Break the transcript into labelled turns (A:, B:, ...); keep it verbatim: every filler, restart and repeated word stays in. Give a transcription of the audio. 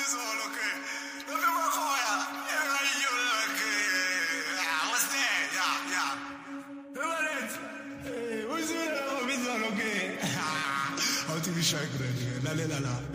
A: bisogno che non mi coia era io che ah what's that yeah yeah Reverend eh what's that bisogno che ah ho ti mi scioglie la la la